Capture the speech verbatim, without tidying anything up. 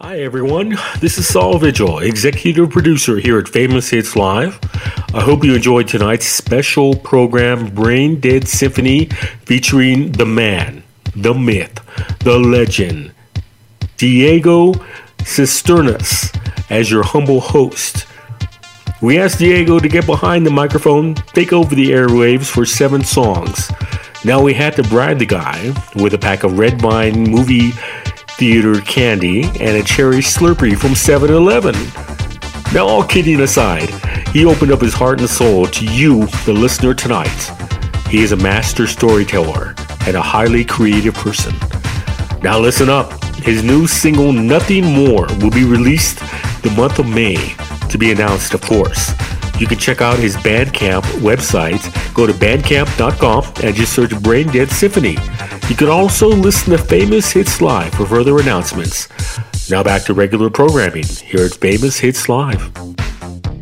Hi everyone, this is Saul Vigil, executive producer here at Famous Hits Live. I hope you enjoyed tonight's special program, Brain Dead Symphony, featuring the man, the myth, the legend, Diego Cisternas, as your humble host. We asked Diego to get behind the microphone, take over the airwaves for seven songs. Now we had to bribe the guy with a pack of Red Vine movie theater candy and a cherry Slurpee from seven eleven. Now, all kidding aside, he opened up his heart and soul to you, the listener, tonight. He is a master storyteller and a highly creative person. Now listen up. His new single, Nothing More, will be released the month of May, to be announced, of course. You can check out his Bandcamp website. Go to bandcamp dot com and just search Brain Dead Symphony. You can also listen to Famous Hits Live for further announcements. Now back to regular programming here at Famous Hits Live.